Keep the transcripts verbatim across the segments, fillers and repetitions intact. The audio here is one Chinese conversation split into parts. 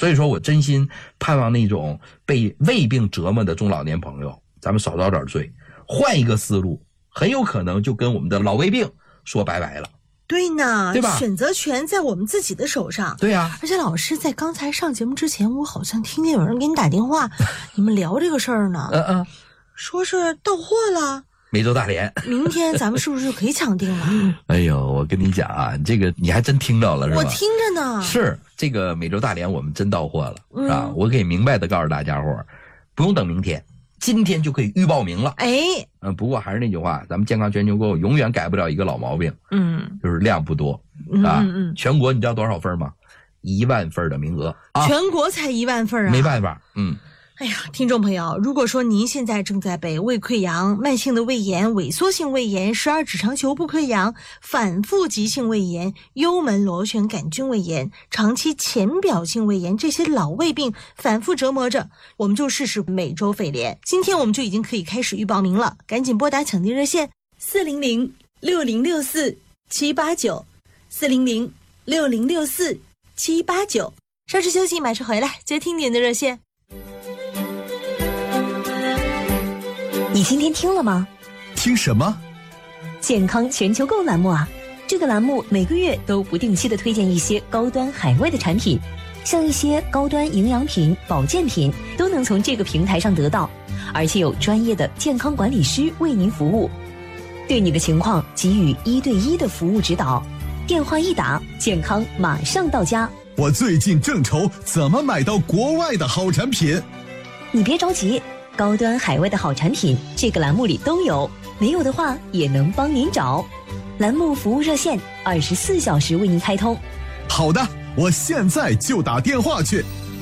所以说我真心盼望那种被胃病折磨的中老年朋友，咱们少遭点罪，换一个思路，很有可能就跟我们的老胃病说拜拜了。 对呢， 对吧？ 选择权在我们自己的手上。 对啊， 而且老师在刚才上节目之前，我好像听见有人给你打电话，你们聊这个事儿呢。 嗯嗯， 说是到货了。 美洲大连， 明天咱们是不是就可以抢定了？ 哎呦，我跟你讲啊，这个你还真听着了是吧？ 我听着呢。 是这个美洲大连我们真到货了， 嗯、 是吧？我可以明白的告诉大家伙，不用等明天，今天就可以预报名了。 哎， 嗯，不过还是那句话，咱们健康全球购永远改不了一个老毛病， 嗯， 就是量不多啊。嗯嗯嗯，全国你知道多少份吗？一万份的名额啊， 全国才一万份啊， 没办法，嗯。 哎呀，听众朋友，如果说您现在正在被胃溃疡、慢性的胃炎、萎缩性胃炎、十二指肠球部溃疡、反复急性胃炎、幽门螺旋杆菌胃炎、长期浅表性胃炎这些老胃病反复折磨着，我们就试试美洲肺炎。今天我们就已经可以开始预报名了，赶紧拨打抢订热线四零零六零六四七八九四零零六零六四七八九。稍事休息，马上回来接听您的热线。 你今天听了吗？ 听什么？ 健康全球购栏目啊！这个栏目每个月都不定期的推荐一些高端海外的产品，像一些高端营养品、保健品都能从这个平台上得到，而且有专业的健康管理师为您服务，对你的情况给予一对一的服务指导。电话一打，健康马上到家。 我最近正愁怎么买到国外的好产品。 你别着急，高端海外的好产品这个栏目里都有，没有的话也能帮您找。栏目服务热线二十四小时为您开通。 好的，我现在就打电话去。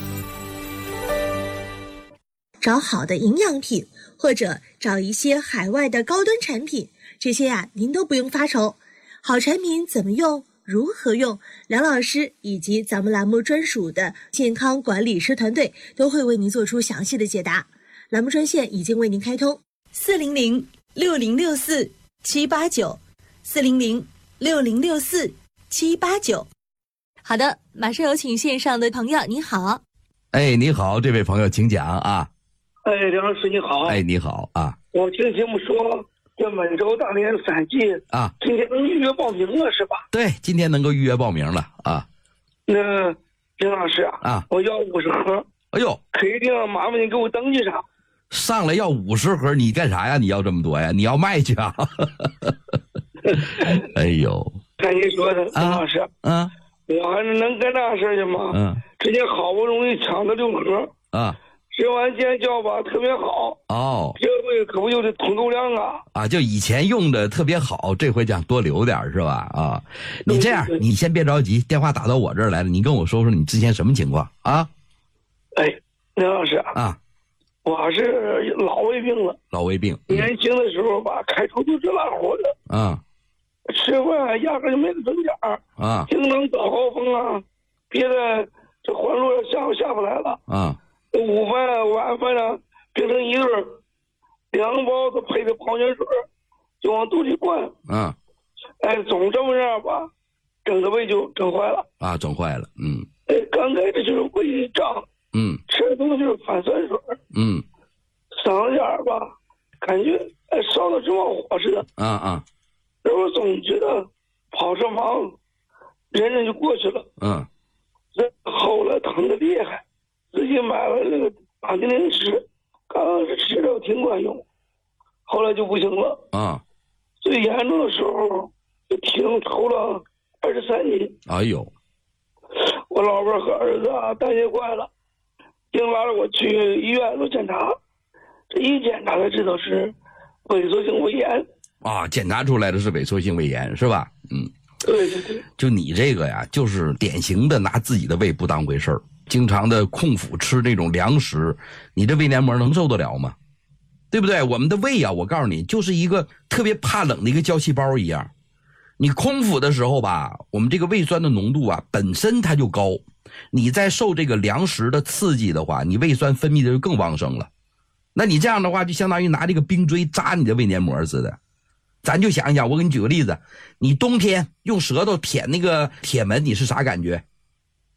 找好的营养品，或者找一些海外的高端产品，这些呀、啊、您都不用发愁。好产品怎么用，如何用，梁老师以及咱们栏目专属的健康管理师团队都会为您做出详细的解答。栏目专线已经为您开通四零零六零六四七八九四零零六零六四七八九。好的，马上有请线上的朋友，你好。 哎，你好，这位朋友请讲啊。 哎，梁老师你好。 哎，你好啊。 我听节目说这美洲大连三季啊， 今天能预约报名了是吧？ 对，今天能够预约报名了啊。 那梁老师啊， 啊， 我要五十盒。 哎呦， 可以定，麻烦你给我登记上。 上来要五十盒，你干啥呀？你要这么多呀？你要卖去啊？哎呦， 看你说的，梁老师， 啊， 我还是能干那事去吗？ 嗯， 之前好不容易抢到六盒啊， 吃完见效吧，特别好哦。 这回可不就是统购量啊？ 啊，就以前用的特别好，这回讲多留点是吧？啊，你这样，你先别着急，电话打到我这儿来了，你跟我说说你之前什么情况啊？ 哎，梁老师啊。 我是老胃病了， 老胃病。 年轻的时候吧，开出租车拉活的， 啊， 吃饭压根就没个准点儿， 啊， 经常早高峰啊，别的这环路下午下不来了， 啊， 午饭晚饭呢变成一顿，两个包子配着矿泉水就往肚里灌， 啊， 哎，总这么样吧，整个胃就整坏了， 啊，整坏了，嗯， 哎，刚开始就是胃一胀。 嗯， 吃的东西就是反酸水， 嗯， 嗓子眼儿吧，感觉哎烧的直冒火似的， 啊啊， 然后总觉得跑车房忍忍就过去了， 嗯， 后来疼的厉害，自己买了那个打定灵吃，刚开始吃着挺管用，后来就不行了， 啊， 最严重的时候就体重抽了二十三斤， 哎呦， 我老婆和儿子啊担心坏了。硬拉着我去医院做检查，这一检查才知道是萎缩性胃炎啊，检查出来的是萎缩性胃炎是吧？嗯， 对对对， 就你这个呀，就是典型的拿自己的胃不当回事儿，经常的空腹吃那种凉食，你这胃黏膜能受得了吗？对不对？我们的胃啊，我告诉你，就是一个特别怕冷的一个胶细胞一样，你空腹的时候吧，我们这个胃酸的浓度啊，本身它就高。你在受这个粮食的刺激的话，你胃酸分泌的就更旺盛了。那你这样的话，就相当于拿这个冰锥扎你的胃黏膜似的。咱就想一想，我给你举个例子，你冬天用舌头舔那个铁门，你是啥感觉？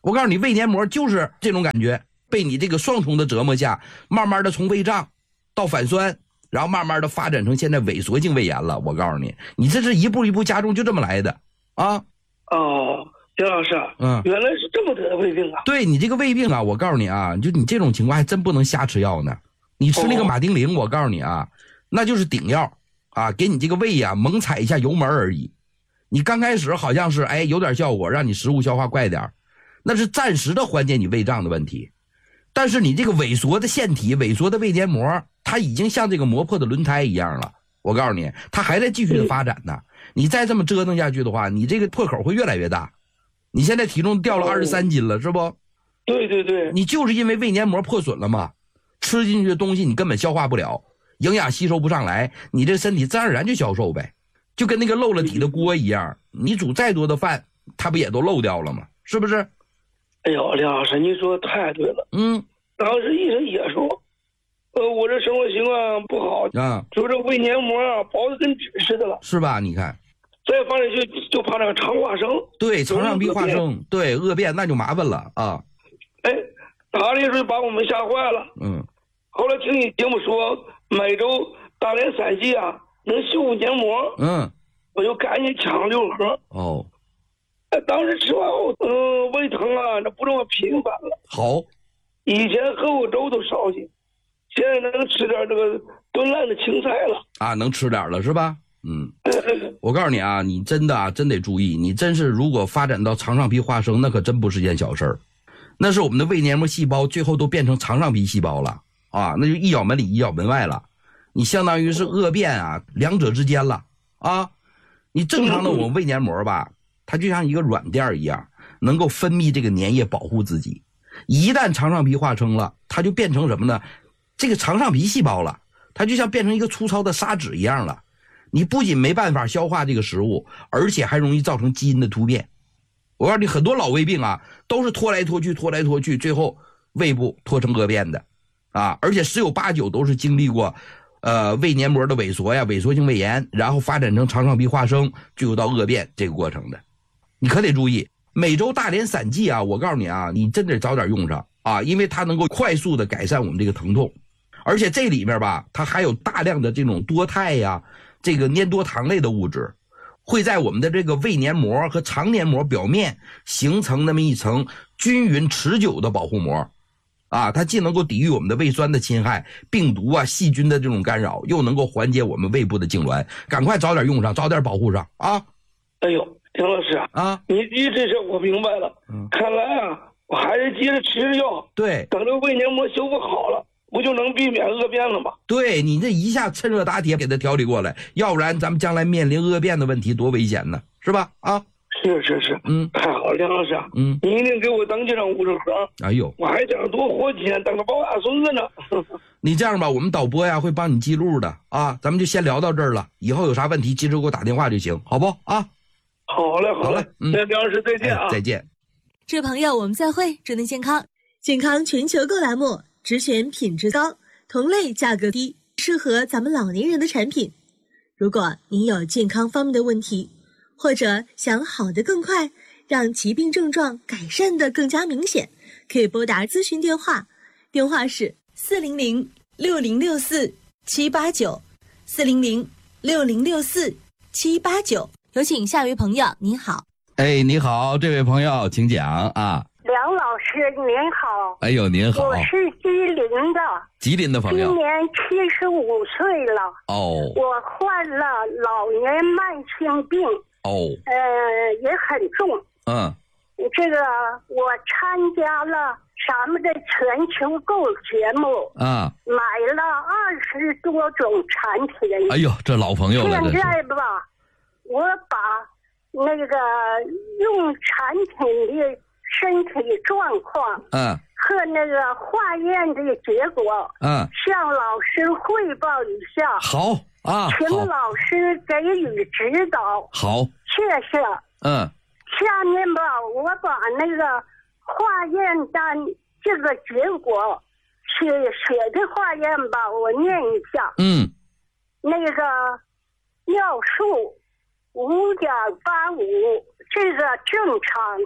我告诉你，胃黏膜就是这种感觉，被你这个双重的折磨下，慢慢的从胃胀到反酸，然后慢慢的发展成现在萎缩性胃炎了。我告诉你，你这是一步一步加重，就这么来的啊。 哦，杨老师， 嗯， 原来是这么得的胃病啊。 对，你这个胃病啊，我告诉你啊，就你这种情况还真不能瞎吃药呢。你吃那个马丁啉，我告诉你啊，那就是顶药啊，给你这个胃呀猛踩一下油门而已。你刚开始好像是哎有点效果，让你食物消化快点，那是暂时的缓解你胃胀的问题。但是你这个萎缩的腺体、萎缩的胃黏膜，它已经像这个磨破的轮胎一样了。我告诉你，它还在继续的发展呢。你再这么折腾下去的话，你这个破口会越来越大。你现在体重掉了二十三斤了，是不？ 对对对， 你就是因为胃黏膜破损了嘛，吃进去的东西你根本消化不了，营养吸收不上来，你这身体自然而然就消瘦呗，就跟那个漏了底的锅一样，你煮再多的饭，它不也都漏掉了吗？是不是？ 哎呦，梁老师，你说的太对了。 嗯， 当时医生也说，呃，我这生活习惯不好啊， 就这胃黏膜啊薄的跟纸似的了， 是吧？你看， 再放下去就怕那个肠化生， 对，肠上壁化生，对，恶变那就麻烦了啊。 哎，大连水把我们吓坏了。 嗯， 后来听你节目说，每周大连三剂啊能修复黏膜， 嗯， 我就赶紧抢了六盒。 哦， 哎，当时吃完后，嗯、呃，胃疼啊，那不这么频繁了。 好， 以前喝过粥都烧心，现在能吃点这个炖烂的青菜了啊，能吃点了是吧？嗯，我告诉你啊，你真的啊，真得注意，你真是如果发展到肠上皮化生，那可真不是件小事儿。那是我们的胃黏膜细胞最后都变成肠上皮细胞了啊，那就一咬门里一咬门外了，你相当于是恶变啊，两者之间了啊。你正常的我们胃黏膜吧，它就像一个软垫一样，能够分泌这个粘液保护自己。一旦肠上皮化生了，它就变成什么呢？这个肠上皮细胞了，它就像变成一个粗糙的砂纸一样了。你不仅没办法消化这个食物，而且还容易造成基因的突变。我告诉你，很多老胃病啊，都是拖来拖去，拖来拖去，最后胃部拖成恶变的，啊，而且十有八九都是经历过，呃，胃黏膜的萎缩呀，萎缩性胃炎，然后发展成肠上皮化生，最后到恶变这个过程的。你可得注意，每周大连散剂啊，我告诉你啊，你真得早点用上啊，因为它能够快速的改善我们这个疼痛，而且这里面吧，它还有大量的这种多肽呀，这个粘多糖类的物质。会在我们的这个胃黏膜和肠黏膜表面形成那么一层均匀持久的保护膜，啊，它既能够抵御我们的胃酸的侵害、病毒啊、细菌的这种干扰，又能够缓解我们胃部的痉挛。赶快早点用上，早点保护上啊！ 哎呦，梁老师啊， 你你这事我明白了，嗯，看来啊，我还是接着吃着药， 对， 等这胃黏膜修复好了，不就能避免恶变了吗？ 对，你这一下趁热打铁给它调理过来，要不然咱们将来面临恶变的问题多危险呢，是吧？啊， 是是是， 嗯， 太好了，梁老师， 嗯， 你一定给我登记上五十盒。 哎呦， 我还想多活几年，等着抱大孙子呢。 你这样吧，我们导播呀会帮你记录的啊，咱们就先聊到这儿了，以后有啥问题及时给我打电话就行，好不啊？ 好嘞，好嘞，嗯，那梁老师再见啊， 哎，再见。 这位朋友，我们再会，祝您健康。健康全球购栏目只选品质高、同类价格低、适合咱们老年人的产品。如果您有健康方面的问题，或者想好得更快，让疾病症状改善得更加明显，可以拨打咨询电话，电话是四零零六零六四七八九，四零零六零六四七八九。有请下一位朋友，你好。 哎，你好，这位朋友，请讲啊。 梁老师您好。 哎呦，您好。 我是吉林的。 吉林的朋友。 今年七十五岁了。 哦。 我患了老年慢性病。 哦。 呃，也很重。 嗯。 这个我参加了咱们的全球购节目。啊。买了二十多种产品。 哎呦，这老朋友了。 现在吧，我把那个用产品的身体状况，嗯，和那个化验的结果，嗯，向老师汇报一下。 好啊， 请老师给予指导。 好， 谢谢。嗯，下面吧，我把那个化验单这个结果写写的化验吧，我念一下。嗯，那个尿素五点八五，这个正常。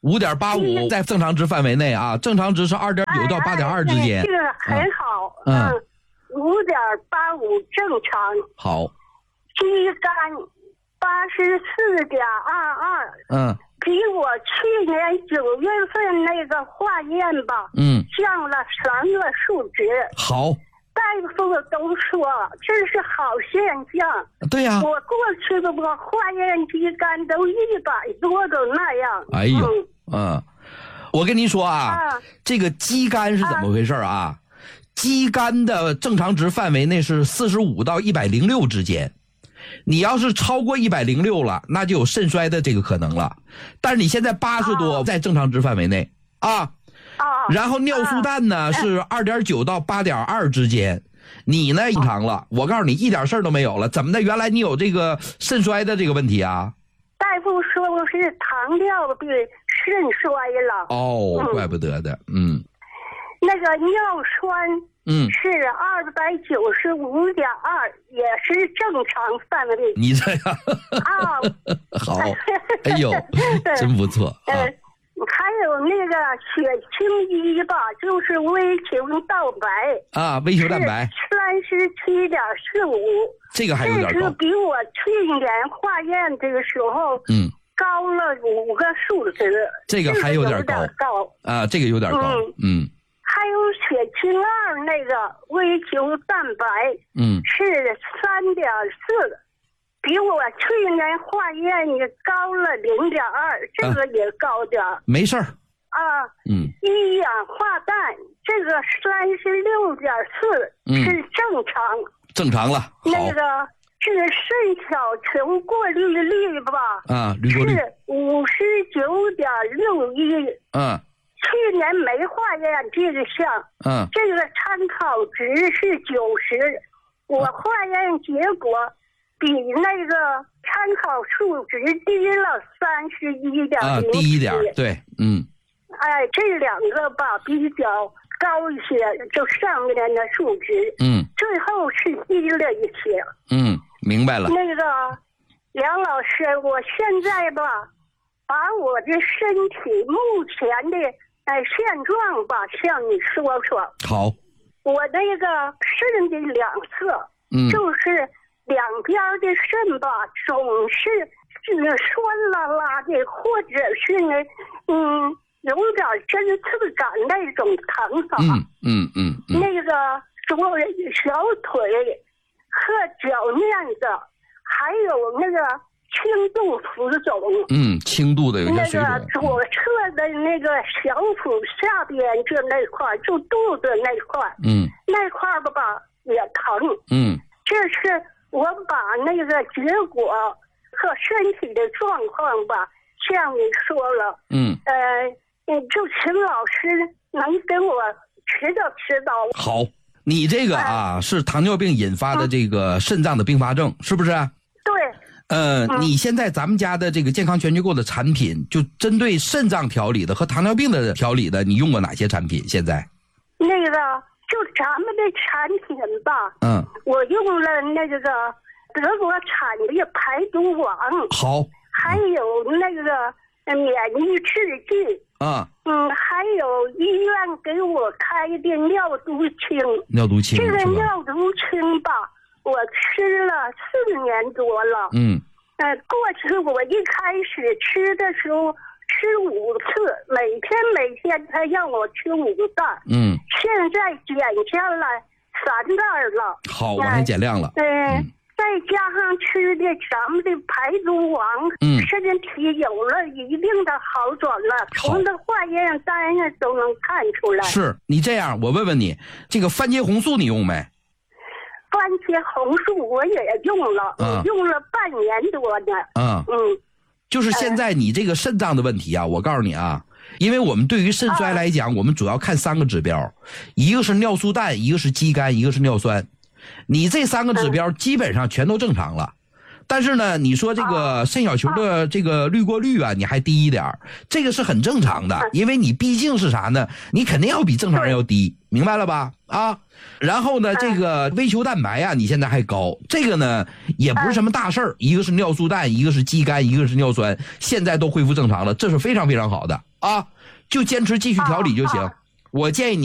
五点八五在正常值范围内啊，正常值是二点九到八点二之间。 这个很好，嗯，五点八五正常。 好。 肌酐八十四点二二， 嗯， 比我去年九月份那个化验吧， 嗯， 降了三个数值。 好。 大夫都说这是好现象。 对呀、啊， 我过去的我化验肌酐都一百多都那样。 哎呦，嗯，嗯我跟您说啊， 啊这个肌酐是怎么回事啊？啊肌酐的正常值范围内是四十五到一百零六之间。你要是超过一百零六了，那就有肾衰的这个可能了。但是你现在八十多，在正常值范围内啊。 啊， 然后尿素氮呢、啊、是二点九到八点二之间，你呢正常了。我告诉你，一点事儿都没有了。怎么的？原来你有这个肾衰的这个问题啊？ 大夫说我是糖尿病肾衰了。 哦，嗯、怪不得的，嗯。 那个尿酸， 嗯， 是二百九十五点二，也是正常范围。 你这样啊， 好，哎呦，真不错啊。 呃还有那个血清一吧，就是微球蛋白啊，微球蛋白三十七点四五， 这个还有点高， 这是比我去年化验这个时候， 嗯， 高了五个数值， 这个还有点高， 这个有点高啊，这个有点高，嗯，嗯还有血清二那个微球蛋白， 嗯， 是三点四。比我去年化验也高了零点二，这个也高点儿、啊。 没事儿。 啊， 嗯。 一氧化氮这个三十六点四是正常。 正常了。 那个是肾小球过滤率吧？ 啊，滤过率。 是五十九点六一。 嗯。 去年没化验这个项。 嗯。 这个参考值是九十，我化验结果。比那个参考数值低了三十一点零啊，低一点，对，嗯， 哎，这两个吧比较高一些，就上面的数值， 嗯， 最后是低了一些， 嗯，明白了。 那个梁老师，我现在吧，把我的身体目前的哎现状吧向你说说。 好， 我那个肾的两侧， 嗯， 就是。两边的肾吧，总是是酸啦啦的，或者是呢，嗯，有点针刺感那种疼法。 嗯嗯嗯。嗯那个左小腿和脚面子，还有那个轻度浮肿。 嗯，轻度的有些水肿。 那个左侧的那个小腹下边这那块，就肚子那块， 嗯， 那块吧吧也疼。 嗯， 这是。我把那个结果和身体的状况吧向你说了， 嗯， 呃，就请老师能给我指导指导。 好，你这个啊、呃、是糖尿病引发的这个肾脏的并发症，是不是？ 对。 呃、嗯，你现在咱们家的这个健康全球购的产品，就针对肾脏调理的和糖尿病的调理的，你用过哪些产品？现在？ 那个。就咱们的产品吧， 嗯， 我用了那个德国产的排毒王， 好， 还有那个免疫制剂， 啊， 嗯，还有医院给我开的尿毒清， 尿毒清， 这个尿毒清吧，我吃了四年多了， 嗯， 呃，过去我一开始吃的时候。吃五次，每天每天他让我吃五袋， 嗯， 现在减下来三袋了。 好，往下减量了。 嗯，嗯再加上吃的咱们的排毒王， 嗯， 身体有了一定的好转了，从这化验单上都能看出来。 是你这样，我问问你，这个番茄红素你用没？ 番茄红素我也用了， 嗯、 我用了半年多呢。 嗯嗯。 就是现在你这个肾脏的问题啊，我告诉你啊，因为我们对于肾衰来讲，我们主要看三个指标，一个是尿素氮，一个是肌酐，一个是尿酸。你这三个指标基本上全都正常了，但是呢，你说这个肾小球的这个滤过率啊，你还低一点，这个是很正常的，因为你毕竟是啥呢？你肯定要比正常人要低，明白了吧？啊。然后呢，这个微球蛋白啊，你现在还高，这个呢也不是什么大事儿，一个是尿素氮，一个是肌酐，一个是尿酸，现在都恢复正常了，这是非常非常好的啊，就坚持继续调理就行。我建议你。